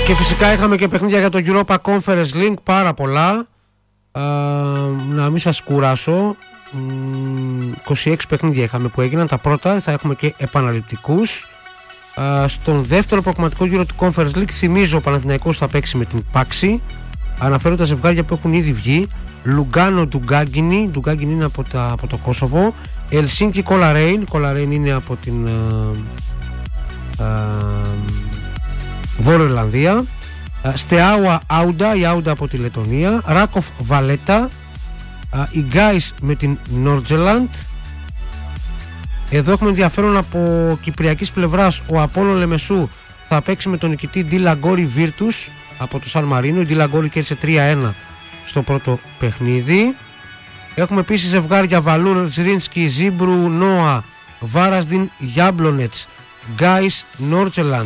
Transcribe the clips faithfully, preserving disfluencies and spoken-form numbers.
Και φυσικά είχαμε και παιχνίδια για το Europa Conference League, πάρα πολλά. Α, να μην σας κουράσω. είκοσι έξι παιχνίδια είχαμε που έγιναν. Τα πρώτα θα έχουμε και επαναληπτικούς. Α, στον δεύτερο προγραμματικό γύρο του Conference League, θυμίζω, ο Παναθηναϊκός θα παίξει με την Πάξη. Αναφέρω τα ζευγάρια που έχουν ήδη βγει. Λουγκάνο Ντουγκάγκινι, Ντουγκάγκινι είναι από, τα, από το Κόσοβο. Ελσίνκι Κολαρέιν, Κολαρέιν είναι από την α, α, Βόρεια Ιρλανδία. Στεάουα Άουντα, η Άουντα από τη Λετωνία. Ράκοφ Βαλέτα, η Γκάις με την Νόρτζελαντ. Εδώ έχουμε ενδιαφέρον από κυπριακής πλευράς. Ο Απόλλων Λεμεσού θα παίξει με τον νικητή Ντι Λαγκόρι Βίρτους από το Σαν Μαρίνο. Η Ντι Λαγκόρι κέρδισε τρία ένα στο πρώτο παιχνίδι. Έχουμε επίσης ζευγάρια Βαλούρ Ζρίνσκι, Ζίμπρου Νόα, Βάρασδιν Γιάμπλονετς, Γκάις Νόρτζελαντ.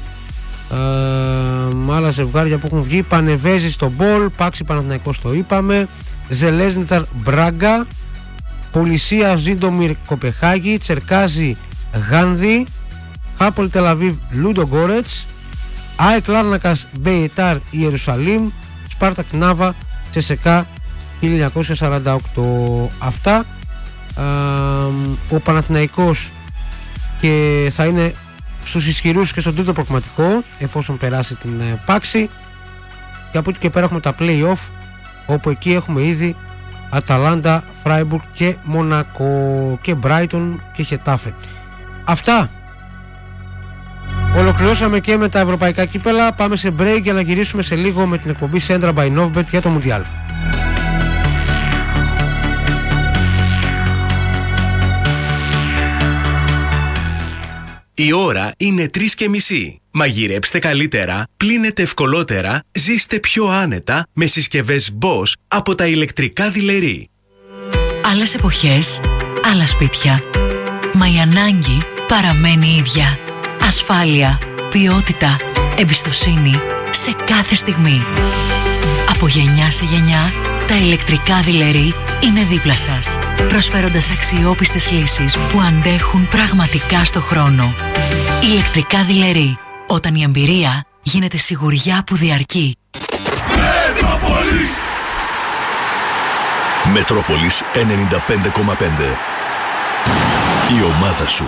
Ε, άλλα ζευγάρια που έχουν βγει. Πανεβέζη στο Μπολ, Πάξη Παναθηναϊκός το είπαμε. Ζελέζνιταρ Μπράγκα, Πολυσία Ζίντομιρ Κοπεχάγη, Τσερκάζι Γάνδη, Χάπολ Τελαβίβ Λούντο Γκόρετς, ΑΕΚ Λάρνακας Μπεϊτάρ Ιερουσαλήμ, Σπάρτακ Νάβα Τσεσεκά χίλια εννιακόσια σαράντα οκτώ. Αυτά. Ε, ο Παναθηναϊκός και θα είναι στους ισχυρούς και στον τρίτο προγραμματικό εφόσον περάσει την ε, Πάξη, και από εκεί και πέρα έχουμε τα play-off, όπου εκεί έχουμε ήδη Αταλάντα, Φράιμπουργκ και Μονακό και Μπράιτον και Χετάφε. Αυτά. Ολοκληρώσαμε και με τα ευρωπαϊκά κύπελα. Πάμε σε break για να γυρίσουμε σε λίγο με την εκπομπή Centra by Novbet για το Μουντιάλ. Η ώρα είναι τρεις και μισή. Μαγειρέψτε καλύτερα, πλύνετε ευκολότερα, ζήστε πιο άνετα με συσκευές Bosch από τα ηλεκτρικά δειλερί. Άλλες εποχές, άλλα σπίτια. Μα η ανάγκη παραμένει ίδια. Ασφάλεια, ποιότητα, εμπιστοσύνη σε κάθε στιγμή. Από γενιά σε γενιά, τα ηλεκτρικά δειλερί είναι δίπλα σας, προσφέροντας αξιόπιστες λύσεις που αντέχουν πραγματικά στο χρόνο. Ηλεκτρικά δειλερί, όταν η εμπειρία γίνεται σιγουριά που διαρκεί. Μετρόπολης Μετρόπολης ενενήντα πέντε κόμμα πέντε. Η ομάδα σου.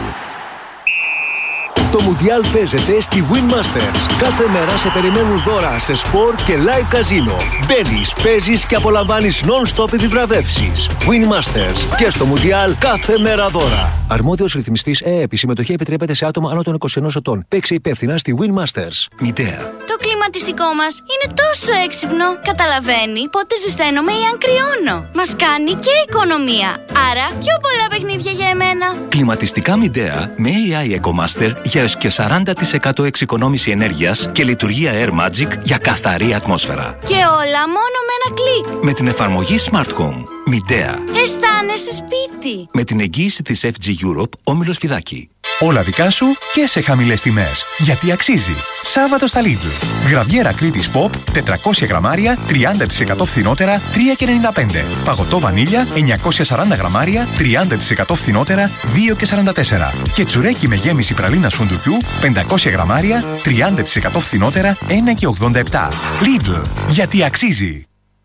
Το Μουντιάλ παίζεται στη Win Masters. Κάθε μέρα σε περιμένουν δώρα σε σπορ και live καζίνο. Μπαίνεις, παίζεις και απολαμβάνεις non-stop επιβραβεύσεις. Win Masters. Και στο Μουντιάλ κάθε μέρα δώρα. Αρμόδιος ρυθμιστής ΕΕΠ. Η συμμετοχή επιτρέπεται σε άτομα άνω των είκοσι ενός ετών. Παίξε υπεύθυνα στη Win Masters. Μητέα. Το κλιματιστικό μας είναι τόσο έξυπνο. Καταλαβαίνει πότε ζεσταίνομαι ή αν κρυώνω. Μας κάνει και οικονομία. Άρα πιο πολλά παιχνίδια για εμένα. Κλιματιστικά Μητέα με έι άι EcoMaster για έως και σαράντα τοις εκατό εξοικονόμηση ενέργειας και λειτουργία Air Magic για καθαρή ατμόσφαιρα. Και όλα μόνο με ένα κλικ. Με την εφαρμογή Smart Home. Μητέα. Αισθάνεσαι σπίτι. Με την εγγύηση της εφ τζι Europe, Όμιλος Φιδάκη. Όλα δικά σου και σε χαμηλές τιμές. Γιατί αξίζει. Σάββατο στα Lidl. Γραβιέρα Κρήτης Pop, τετρακόσια γραμμάρια, τριάντα τοις εκατό φθηνότερα, τρία και ενενήντα πέντε. Παγωτό βανίλια, εννιακόσια σαράντα γραμμάρια, τριάντα τοις εκατό φθηνότερα, δύο και σαράντα τέσσερα. Και τσουρέκι με γέμιση πραλίνας φουντουκιού, πεντακόσια γραμμάρια, τριάντα τοις εκατό φθηνότερα, ένα και ογδόντα επτά. Lidl. Γιατί αξίζει.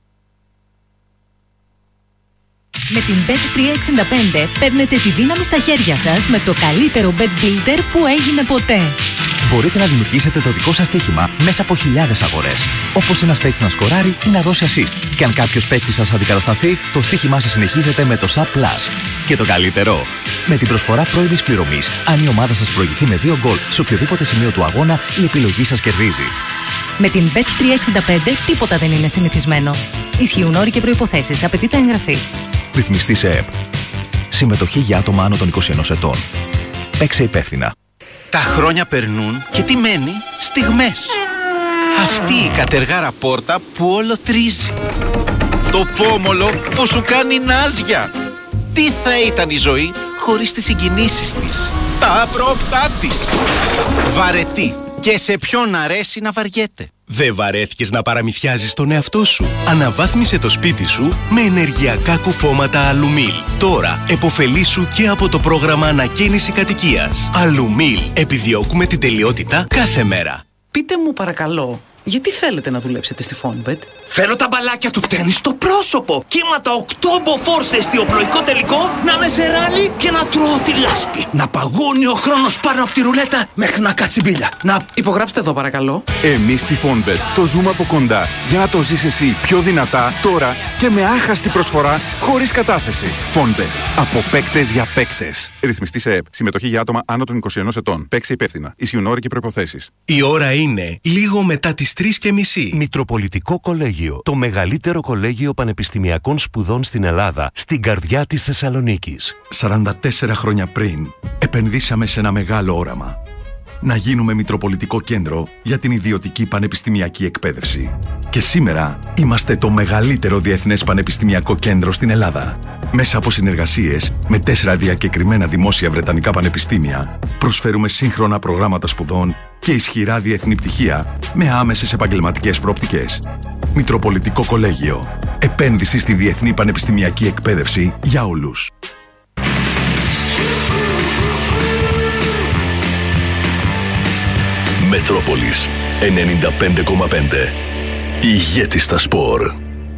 Με την μπετ τριακόσια εξήντα πέντε παίρνετε τη δύναμη στα χέρια σας με το καλύτερο bet builder που έγινε ποτέ. Μπορείτε να δημιουργήσετε το δικό σας στοίχημα μέσα από χιλιάδες αγορές. Όπως ένας παίκτης να σκοράρει ή να δώσει assist. Και αν κάποιος παίκτης σας αντικατασταθεί, το στοίχημά σας συνεχίζεται με το Sub Plus. Και το καλύτερο, με την προσφορά πρώιμης πληρωμής, αν η ομάδα σας προηγηθεί με δύο γκολ σε οποιοδήποτε σημείο του αγώνα, η επιλογή σας κερδίζει. Με την μπετ τριακόσια εξήντα πέντε τίποτα δεν είναι συνηθισμένο. Ισχύουν όροι και προϋποθέσεις. Απαιτείται εγγραφή. Ρυθμιστής ΕΕΠ. Συμμετοχή για άτομα άνω των είκοσι ενός ετών. Παίξε υπεύθυνα. Τα χρόνια περνούν και τι μένει? Στιγμές. Αυτή η κατεργάρα πόρτα που όλο τρίζει. Το πόμολο που σου κάνει νάζια. Τι θα ήταν η ζωή χωρίς τις συγκινήσεις της, τα απρόπτά της. Βαρετή. Και σε ποιον αρέσει να βαριέται. Δεν βαρέθηκες να παραμυθιάζεις τον εαυτό σου? Αναβάθμισε το σπίτι σου με ενεργειακά κουφώματα Αλουμίλ. Τώρα επωφελήσου και από το πρόγραμμα ανακαίνιση κατοικίας. Αλουμίλ. Επιδιώκουμε την τελειότητα κάθε μέρα. Πείτε μου παρακαλώ, Γιατί θέλετε να δουλέψετε στη Fonbet? Θέλω τα μπαλάκια του τέννις στο πρόσωπο. Κύματα οκτώ μποφόρ σε εστιοπλοϊκό τελικό, να με σε ράλι και να τρώω τη λάσπη. Να παγώνει ο χρόνος πάνω από τη ρουλέτα μέχρι να κάτσει μπίλια. Να... Υπογράψτε εδώ παρακαλώ. Εμείς στη Fonbet το ζούμε από κοντά για να το ζεις εσύ πιο δυνατά τώρα και με άχαστη προσφορά χωρίς κατάθεση. Fonbet. Από παίκτες για παίκτες. Ρυθμιστή σε ΕΠ. Συμμετοχή για άτομα άνω των είκοσι ενός ετών. Παίξε υπεύθυνα. Ισχύουν όροι και προϋποθέσεις. Η ώρα είναι λίγο μετά τις τρεις και μισή. Μητροπολιτικό Κολέγιο. Το μεγαλύτερο κολέγιο πανεπιστημιακών σπουδών στην Ελλάδα, στην καρδιά της Θεσσαλονίκης. σαράντα τέσσερα χρόνια πριν, επενδύσαμε σε ένα μεγάλο όραμα. Να γίνουμε Μητροπολιτικό Κέντρο για την ιδιωτική πανεπιστημιακή εκπαίδευση. Και σήμερα είμαστε το μεγαλύτερο διεθνές πανεπιστημιακό κέντρο στην Ελλάδα. Μέσα από συνεργασίες με τέσσερα διακεκριμένα δημόσια βρετανικά πανεπιστήμια, προσφέρουμε σύγχρονα προγράμματα σπουδών και ισχυρά διεθνή πτυχία με άμεσες επαγγελματικές προοπτικές. Μητροπολιτικό Κολέγιο. Επένδυση στη διεθνή πανεπιστημιακή εκπαίδευση για όλους. Μετρόπολης ενενήντα πέντε κόμμα πέντε. Ηγέτης στα σπορ.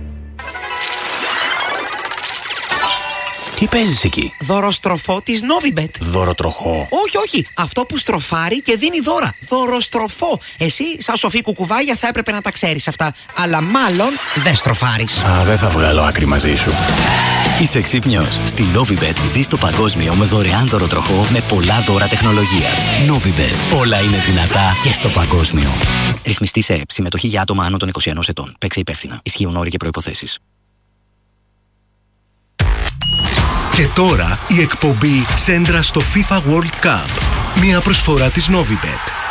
Τι παίζεις εκεί? Δωροστροφό της Novibet. Δωροτροχό? Όχι, όχι. Αυτό που στροφάρει και δίνει δώρα. Δωροστροφό. Εσύ, σαν σοφή κουκουβάγια, θα έπρεπε να τα ξέρεις αυτά. Αλλά μάλλον δεν στροφάρεις. Α, δεν θα βγάλω άκρη μαζί σου. Είσαι ξύπνιος. Στη Novibet ζεις το παγκόσμιο με δωρεάν δωροτροχό με πολλά δώρα τεχνολογίας. Novibet. Όλα είναι δυνατά και στο παγκόσμιο. Ρυθμιστή σε ΕΠ. Συμμετοχή για άτομα άνω των είκοσι ενός ετών. Παίξε υπεύθυνα. Ισχύουν όροι και προϋποθέσεις. Και τώρα η εκπομπή Σέντρα στο FIFA World Cup. Μια προσφορά της Novibet.